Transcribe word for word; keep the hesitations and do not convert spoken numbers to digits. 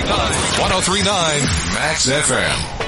one oh three point nine Max F M.